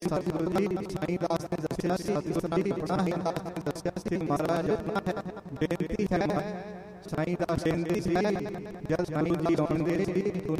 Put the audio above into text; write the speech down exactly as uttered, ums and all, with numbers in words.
ਸਤਿਗੁਰੂ ਜੀ ਸਾਈਂ ਦਾਸ ਨੇ ਦੱਸਿਆ ਸੀ, ਸਤਿਗੁਰੂ ਜੀ ਸਾਈਂ ਦਾਸ ਨੇ ਦੱਸਿਆ ਸੀ ਮਹਾਰਾਜ ਬੇਨਤੀ ਹੈ। ਸਾਈਂ ਦਾਸ ਬੇਨਤੀ ਸੀ ਜਦ ਗੁਰੂ ਜੀ ਆਉਂਦੇ ਸੀ